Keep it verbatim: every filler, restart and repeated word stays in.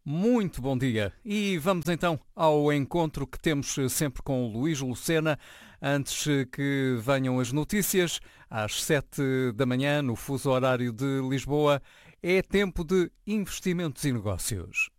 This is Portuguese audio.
Muito bom dia e vamos então ao encontro que temos sempre com o Luís Lucena antes que venham as notícias às sete da manhã no fuso horário de Lisboa. É tempo de investimentos e negócios.